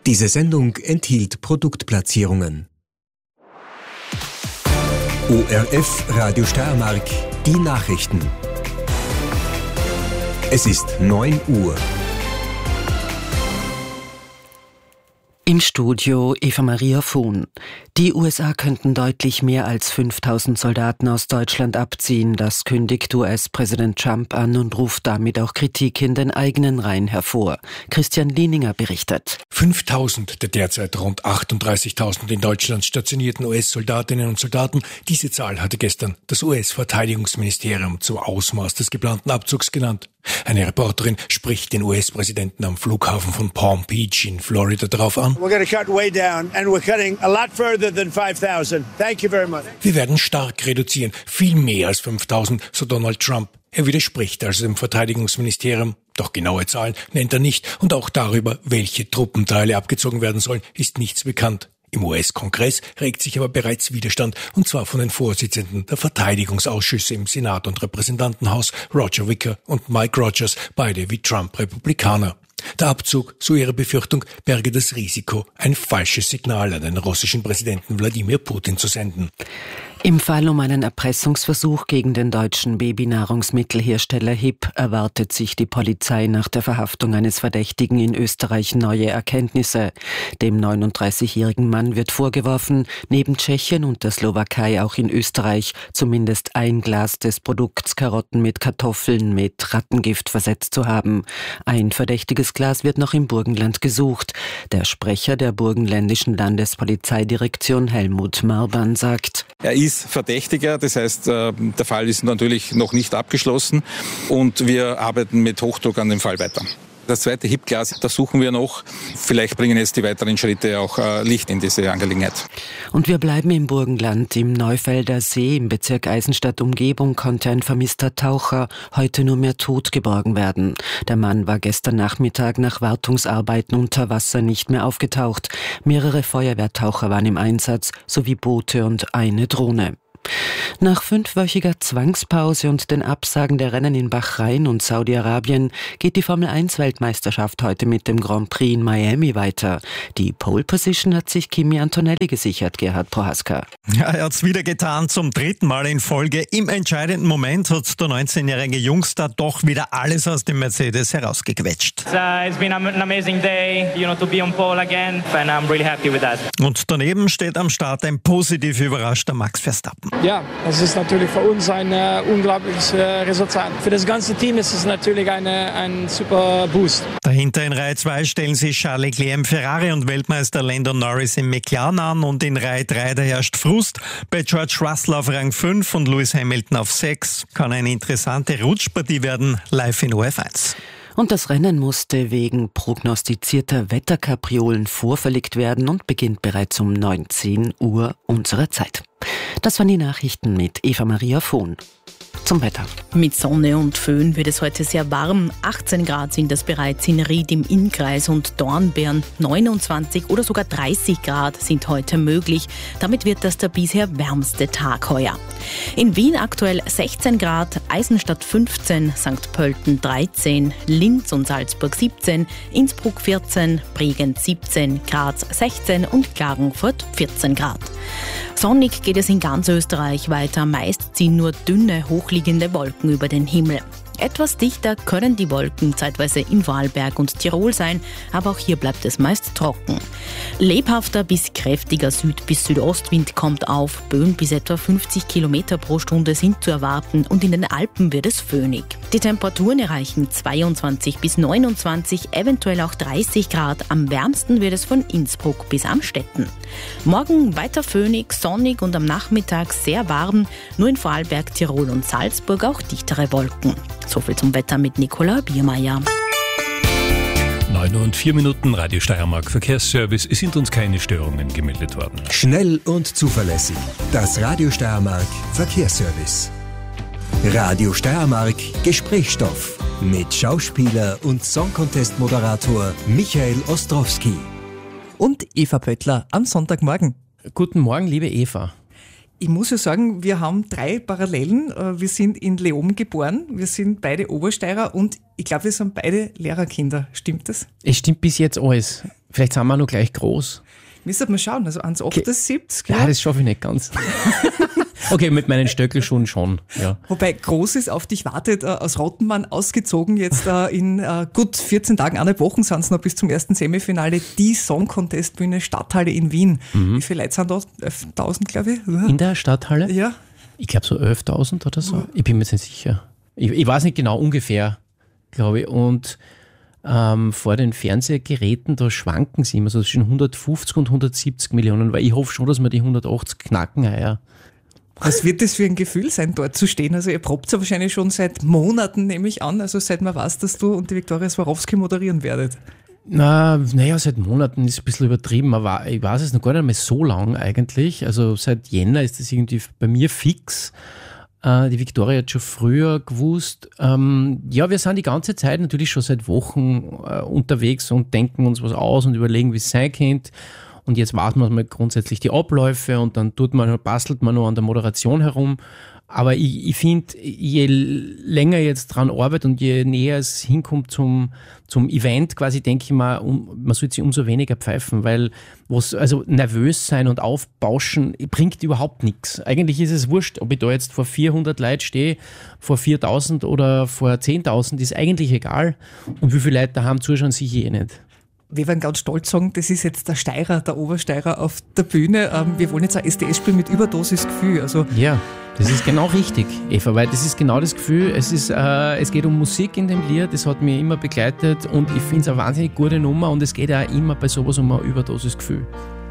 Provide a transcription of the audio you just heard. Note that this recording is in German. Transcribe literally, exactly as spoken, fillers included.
Diese Sendung enthielt Produktplatzierungen. O R F Radio Steiermark, die Nachrichten. Es ist neun Uhr. Im Studio Eva Maria Vohn. Die U S A könnten deutlich mehr als fünftausend Soldaten aus Deutschland abziehen. Das kündigt U S-Präsident Trump an und ruft damit auch Kritik in den eigenen Reihen hervor. Christian Lieninger berichtet. fünftausend der derzeit rund achtunddreißigtausend in Deutschland stationierten U S-Soldatinnen und Soldaten. Diese Zahl hatte gestern das U S-Verteidigungsministerium zum Ausmaß des geplanten Abzugs genannt. Eine Reporterin spricht den U S-Präsidenten am Flughafen von Palm Beach in Florida darauf an. We're going to cut way down and we're cutting a lot further than five thousand. Thank you very much. Wir werden stark reduzieren, viel mehr als fünftausend, so Donald Trump. Er widerspricht also dem Verteidigungsministerium, doch genaue Zahlen nennt er nicht und auch darüber, welche Truppenteile abgezogen werden sollen, ist nichts bekannt. Im U S-Kongress regt sich aber bereits Widerstand, und zwar von den Vorsitzenden der Verteidigungsausschüsse im Senat und Repräsentantenhaus, Roger Wicker und Mike Rogers, beide wie Trump Republikaner. Der Abzug, so ihre Befürchtung, berge das Risiko, ein falsches Signal an den russischen Präsidenten Wladimir Putin zu senden. Im Fall um einen Erpressungsversuch gegen den deutschen Babynahrungsmittelhersteller H I P erwartet sich die Polizei nach der Verhaftung eines Verdächtigen in Österreich neue Erkenntnisse. Dem neununddreißigjährigen Mann wird vorgeworfen, neben Tschechien und der Slowakei auch in Österreich zumindest ein Glas des Produkts Karotten mit Kartoffeln mit Rattengift versetzt zu haben. Ein verdächtiges Glas wird noch im Burgenland gesucht. Der Sprecher der burgenländischen Landespolizeidirektion Helmut Marban sagt: Er ist Verdächtiger, das heißt, der Fall ist natürlich noch nicht abgeschlossen und wir arbeiten mit Hochdruck an dem Fall weiter. Das zweite H I P-Glas, das suchen wir noch. Vielleicht bringen jetzt die weiteren Schritte auch Licht in diese Angelegenheit. Und wir bleiben im Burgenland. Im Neufelder See im Bezirk Eisenstadt-Umgebung konnte ein vermisster Taucher heute nur mehr tot geborgen werden. Der Mann war gestern Nachmittag nach Wartungsarbeiten unter Wasser nicht mehr aufgetaucht. Mehrere Feuerwehrtaucher waren im Einsatz, sowie Boote und eine Drohne. Nach fünfwöchiger Zwangspause und den Absagen der Rennen in Bahrain und Saudi-Arabien geht die Formel eins Weltmeisterschaft heute mit dem Grand Prix in Miami weiter. Die Pole Position hat sich Kimi Antonelli gesichert, Gerhard Prohaska. Ja, er hat's wieder getan, zum dritten Mal in Folge. Im entscheidenden Moment hat der neunzehnjährige Jungster doch wieder alles aus dem Mercedes herausgequetscht. Uh, it's been an amazing day, you know, to be on pole again, and I'm really happy with that. Und daneben steht am Start ein positiv überraschter Max Verstappen. Ja, es ist natürlich für uns ein äh, unglaubliches äh, Resultat. Für das ganze Team ist es natürlich eine, ein super Boost. Dahinter in Reihe zwei stellen sich Charles Leclerc im Ferrari und Weltmeister Lando Norris im McLaren an, und in Reihe drei da herrscht Frust. Bei George Russell auf Rang fünf und Lewis Hamilton auf sechs. Kann eine interessante Rutschpartie werden, live in O R F eins. Und das Rennen musste wegen prognostizierter Wetterkapriolen vorverlegt werden und beginnt bereits um neunzehn Uhr unserer Zeit. Das waren die Nachrichten mit Eva Maria Vohn. Zum Wetter. Mit Sonne und Föhn wird es heute sehr warm. achtzehn Grad sind es bereits in Ried im Innkreis und Dornbirn. neunundzwanzig oder sogar dreißig Grad sind heute möglich. Damit wird das der bisher wärmste Tag heuer. In Wien aktuell sechzehn Grad, Eisenstadt fünfzehn, Sankt Pölten dreizehn, Linz und Salzburg siebzehn, Innsbruck vierzehn, Bregenz siebzehn, Graz sechzehn und Klagenfurt vierzehn Grad. Sonnig geht es in ganz Österreich weiter. Meist ziehen nur dünne, hochliegende Wolken über den Himmel. Etwas dichter können die Wolken zeitweise in Vorarlberg und Tirol sein, aber auch hier bleibt es meist trocken. Lebhafter bis kräftiger Süd- bis Südostwind kommt auf, Böen bis etwa fünfzig Kilometer pro Stunde sind zu erwarten und in den Alpen wird es föhnig. Die Temperaturen erreichen zweiundzwanzig bis neunundzwanzig, eventuell auch dreißig Grad. Am wärmsten wird es von Innsbruck bis Amstetten. Morgen weiter föhnig, sonnig und am Nachmittag sehr warm, nur in Vorarlberg, Tirol und Salzburg auch dichtere Wolken. So viel zum Wetter mit Nicola Biermeier. neun Uhr und vier Minuten, Radio Steiermark Verkehrsservice. Es sind uns keine Störungen gemeldet worden. Schnell und zuverlässig. Das Radio Steiermark Verkehrsservice. Radio Steiermark Gesprächsstoff mit Schauspieler und Song-Contest-Moderator Michael Ostrowski. Und Eva Pöttler am Sonntagmorgen. Guten Morgen, liebe Eva. Ich muss ja sagen, wir haben drei Parallelen. Wir sind in Leoben geboren, wir sind beide Obersteirer und ich glaube, wir sind beide Lehrerkinder. Stimmt das? Es stimmt bis jetzt alles. Vielleicht sind wir noch gleich groß. Müssen wir schauen, also eins Komma achtundsiebzig. Okay. Ja, das schaffe ich nicht ganz. Okay, mit meinen Stöckelschuhen schon, ja. Wobei Großes auf dich wartet, äh, aus Rottenmann ausgezogen, jetzt äh, in äh, gut vierzehn Tagen, eineinhalb Wochen sind es noch bis zum ersten Semifinale, die Song Contest Bühne Stadthalle in Wien. Mhm. Wie viele Leute sind da? elftausend, glaube ich. In der Stadthalle? Ja. Ich glaube so elftausend oder so. Ich bin mir jetzt nicht sicher. Ich, ich weiß nicht genau, ungefähr, glaube ich. Und ähm, vor den Fernsehgeräten, da schwanken sie immer so zwischen hundertfünfzig und hundertsiebzig Millionen, weil ich hoffe schon, dass wir die hundertachtzig knacken heuer. Was wird das für ein Gefühl sein, dort zu stehen? Also ihr probt ja wahrscheinlich schon seit Monaten, nehme ich an, also seit man weiß, dass du und die Viktoria Swarovski moderieren werdet. Na, naja, seit Monaten ist ein bisschen übertrieben, aber ich weiß es noch gar nicht mehr so lang eigentlich. Also seit Jänner ist das irgendwie bei mir fix. Äh, die Viktoria hat schon früher gewusst. Ähm, ja, wir sind die ganze Zeit natürlich schon seit Wochen äh, unterwegs und denken uns was aus und überlegen, wie es sein könnte. Und jetzt warten wir mal grundsätzlich die Abläufe und dann tut man, bastelt man noch an der Moderation herum. Aber ich, ich finde, je länger jetzt dran arbeitet und je näher es hinkommt zum, zum Event, quasi denke ich mal, um, man sollte sich umso weniger pfeifen, weil was, also nervös sein und aufbauschen bringt überhaupt nichts. Eigentlich ist es wurscht, ob ich da jetzt vor vierhundert Leuten stehe, vor viertausend oder vor zehntausend, ist eigentlich egal. Und wie viele Leute daheim zuschauen, sicher eh nicht. Wir werden ganz stolz sagen, das ist jetzt der Steirer, der Obersteirer auf der Bühne. Ähm, wir wollen jetzt ein S D S spielen mit Überdosis-Gefühl. Also ja, das ist genau richtig, Eva, weil das ist genau das Gefühl. Es, ist, äh, es geht um Musik in dem Lied, das hat mich immer begleitet und ich finde es eine wahnsinnig gute Nummer und es geht auch immer bei sowas um ein Überdosis-Gefühl.